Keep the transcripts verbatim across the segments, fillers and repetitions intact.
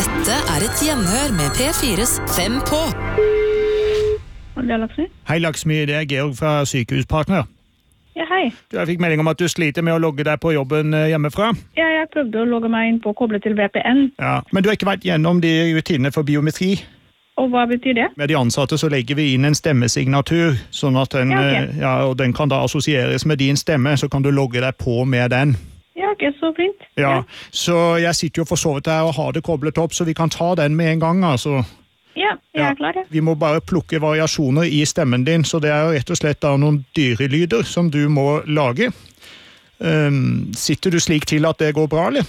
Dette er et gjenhør med P fires Fem på. Det er Laksmi. Hei Laksmi, det er Georg fra Sykehuspartner. Ja, hei. Du, jeg fikk melding om at du sliter med å logge deg på jobben hjemmefra. Ja, jeg prøvde å logge meg inn på å koble til V P N. Ja, men du har ikke vært gjennom de rutinene for biometri. Og hva betyr det? Med de ansatte så legger vi inn en stemmesignatur, sånn at den, Ja, ok. ja, og den kan da assosieres med din stemme, så kan du logge deg på med den. Ja, ok, så fint. Ja, så jeg sitter jo for så vidt der og har det koblet opp, så vi kan ta den med en gang, altså. Ja, jeg Ja. er klar, ja. Vi må bare plukke variasjoner i stemmen din, så det er jo rett og slett da noen dyrelyder som du må lage. Um, sitter du slik til at det går bra, eller?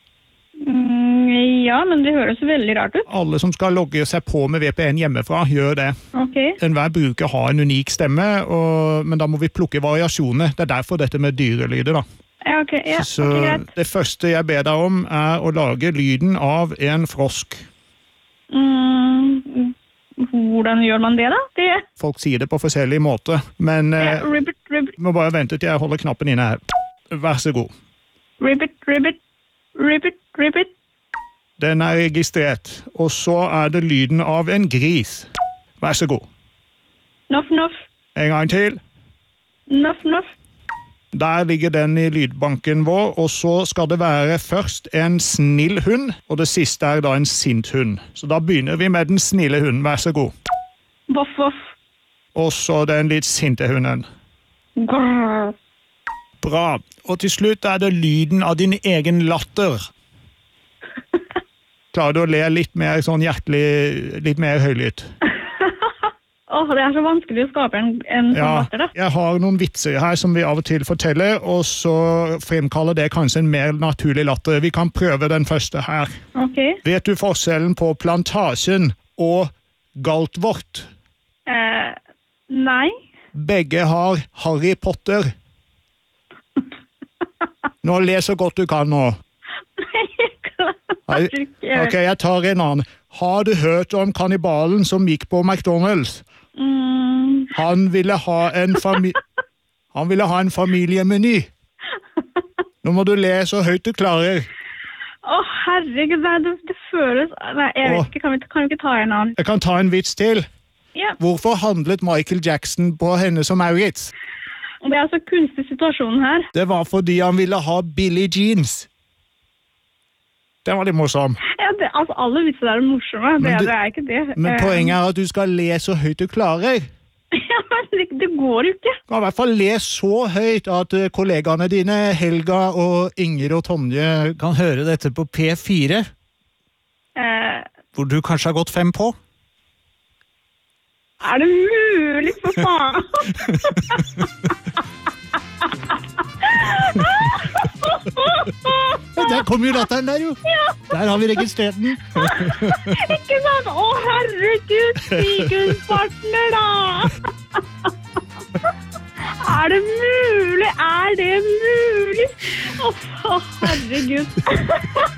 Mm, ja, men det høres veldig rart ut. Alle som skal logge seg på med V P N hjemmefra, gjør det. Ok, Enhver bruker har en unik stemme, og, men da må vi plukke variasjoner. Det er derfor dette med dyrelyder da. ja, ok, ja, Så ok, greit. det første jeg ber deg om er å lage lyden av en frosk. Mm, hvordan gjør man det da? Det Folk sier det på forskjellige måter, men ja, eh, ribbit, ribbit, må bare vente til jeg holder knappen inne her. Vær så god. ribbit, ribbit, ribbit, ribbit. Den er registrert, og så er det lyden av en gris. Vær så god. Noff, noff, En gang til. noff, noff. Der ligger den i lydbanken vår, og så skal det være først en snill hund, og det siste er da en sint hund. Så da begynner vi med den snille hunden, vær så god. Voff, voff. Og så den litt sinte hunden. Grrr. Bra. Og til slutt er det lyden av din egen latter. Klarer du å le litt mer sånn hjertelig, litt mer høylytt? Åh, det er så vanskelig å skape en, en sånn Ja, latter da. jeg har noen vitser her som vi av og til forteller, og så fremkaller det kanskje en mer naturlig latter. Vi kan prøve den første her. Ok. Vet du forskjellen på plantasjen og galtvort? Eh, nei. Begge har Harry Potter. Nå les så godt du kan nå. Nei, jeg klarer Hei. ikke. Ok, jeg tar en annen. Har du hørt om kannibalen som gikk på McDonald's? Mm, Han ville ha en fami Han ville ha en familiemeny. Nå må du le så høyt du klarer. Åh, herregud, nei, det, det føles... Nei, jeg Åh. vet ikke, kan vi, kan vi ikke ta en annen? Jeg kan ta en vits til. Ja, Hvorfor handlet Michael Jackson på henne som Maurits? det er altså kunstig situasjon her. Det var fordi han ville ha Billie Jeans. Den var litt morsom. Ja, det, altså, alle vitser er morsomme, det, Men du- det er ikke det. Men Eh, poenget er at du skal le så høyt du klarer. Ja, men det, det går jo ikke. Du kan i hvert fall le så høyt at eh, kollegaene dine, Helga og Inger og Tonje, kan høre dette på P fire, Eh, hvor du kanskje har gått fem på. er det mulig, for faen? Ja, der kom jo latteren der jo. Der har vi registrert den. Ikke sant? Å, herregud, sykehuspartner da! Er det mulig? Er det mulig? Å, herregud.